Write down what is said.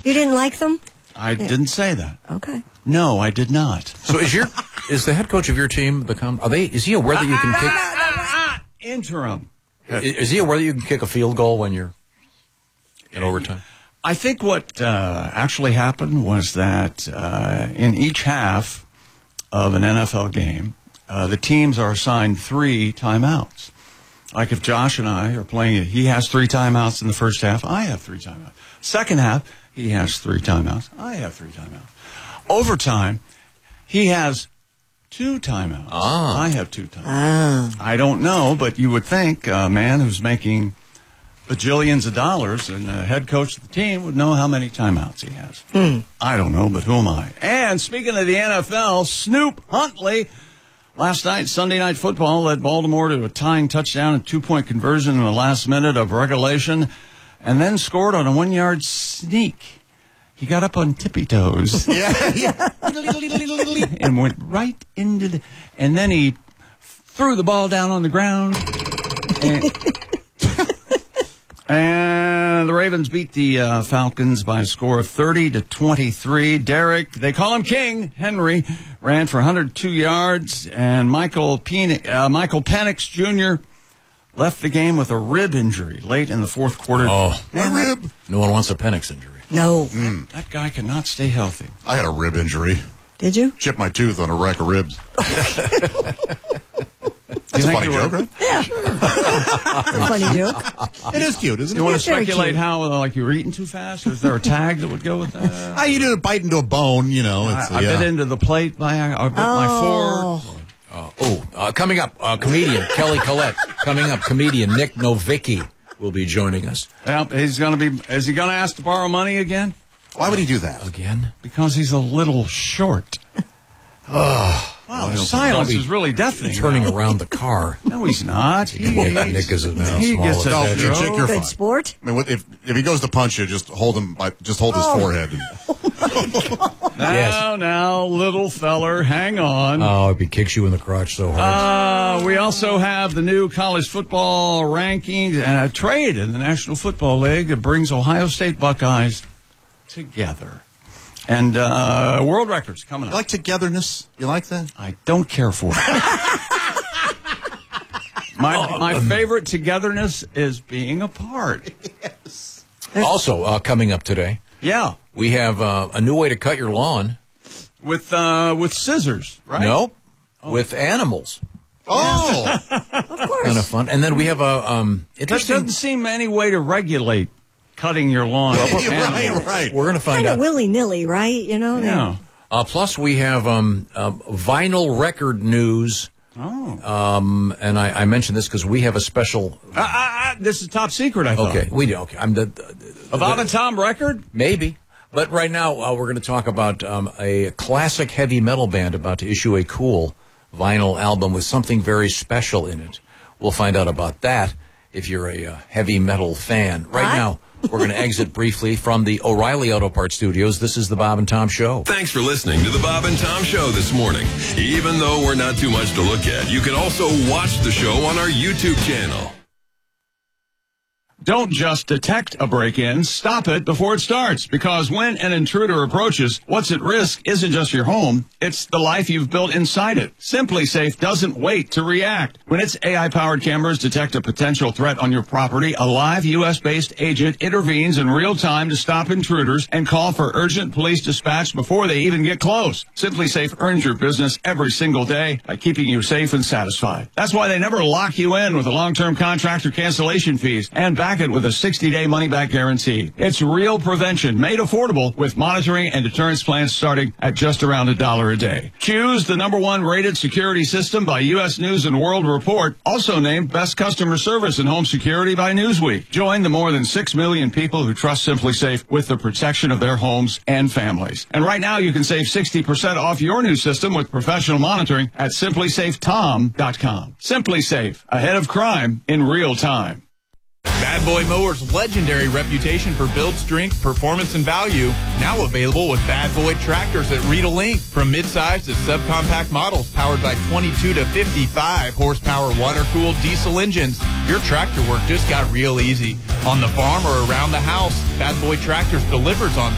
You didn't like them? I didn't say that. Okay. No, I did not. So is the head coach of your team is he aware that you can kick interim? Is he aware that you can kick a field goal when you're in overtime? I think what actually happened was that in each half of an NFL game, the teams are assigned 3 timeouts. Like if Josh and I are playing, he has 3 timeouts in the first half, I have 3 timeouts. Second half, he has 3 timeouts, I have 3 timeouts. Overtime, he has 2 timeouts. I have 2 timeouts. I don't know, but you would think a man who's making bajillions of dollars and the head coach of the team would know how many timeouts he has. I don't know, but who am I? And speaking of the NFL, Snoop Huntley, last night, Sunday Night Football, led Baltimore to a tying touchdown and 2-point conversion in the last minute of regulation, and then scored on a 1-yard sneak. He got up on tippy toes. And went right into and then he threw the ball down on the ground. And the Ravens beat the Falcons by a score of 30-23. Derek, they call him King, Henry, ran for 102 yards, and Michael Penix Jr. left the game with a rib injury late in the fourth quarter. Oh, rib. No one wants a Penix injury. No. That guy cannot stay healthy. I had a rib injury. Did you? Chipped my tooth on a rack of ribs. That's a funny joke, right? Yeah. It's a funny joke. It is cute, isn't it? You want to very speculate cute. how, like, you were eating too fast? Or is there a tag that would go with that? You didn't bite into a bone, you know. I bit into the plate by my fork. Coming up, comedian Kelly Collette. Coming up, comedian Nick Novicki will be joining us. Well, is he going to ask to borrow money again? Why would he do that? Again? Because he's a little short. Wow, silence is really deafening. Turning around the car. No, he's not. Nick is now he small gets as a a Chick, joke. you're Good fine. sport. I mean, if he goes to punch you, just hold his forehead. Now, little feller, hang on. Oh, he kicks you in the crotch so hard. We also have the new college football rankings and a trade in the National Football League that brings Ohio State Buckeyes together. And world records coming You up. like togetherness? You like that? I don't care for it. My favorite togetherness is being apart. Yes. Also, coming up today, Yeah, we have a new way to cut your lawn. with scissors, right? Nope. With animals. Oh, Of course. Kind of fun. And then we have a There interesting... doesn't seem any way to regulate cutting your lawn. right. We're going to find Kind of out. willy-nilly, right? You know? Yeah. Plus, we have vinyl record news. Oh. And I mentioned this because we have a special... This is top secret, I thought. Okay, we do. Okay, I'm the A Bob and Tom record? maybe. But right now, we're going to talk about a classic heavy metal band about to issue a cool vinyl album with something very special in it. We'll find out about that if you're a heavy metal fan. Right now, we're going to exit briefly from the O'Reilly Auto Parts Studios. This is the Bob and Tom Show. Thanks for listening to the Bob and Tom Show this morning. Even though we're not too much to look at, you can also watch the show on our YouTube channel. Don't just detect a break-in, stop it before it starts. Because when an intruder approaches, what's at risk isn't just your home, it's the life you've built inside it. Simply Safe doesn't wait to react. When its AI-powered cameras detect a potential threat on your property, a live U.S.-based agent intervenes in real time to stop intruders and call for urgent police dispatch before they even get close. Simply Safe earns your business every single day by keeping you safe and satisfied. That's why they never lock you in with a long-term contract or cancellation fees, and back it with a 60-day money-back guarantee. It's real prevention made affordable with monitoring and deterrence plans starting at just around $1 a day. Choose the #1 rated security system by U.S. News and World Report, also named Best Customer Service in Home Security by Newsweek. Join the more than 6 million people who trust Simply Safe with the protection of their homes and families. And right now you can save 60% off your new system with professional monitoring at simplysafetom.com. Simply Safe, ahead of crime in real time. Bad Boy Mowers' legendary reputation for build strength, performance, and value, now available with Bad Boy tractors at Rita Link. From midsize to subcompact models powered by 22 to 55 horsepower water-cooled diesel engines, your tractor work just got real easy. On the farm or around the house, Bad Boy Tractors delivers on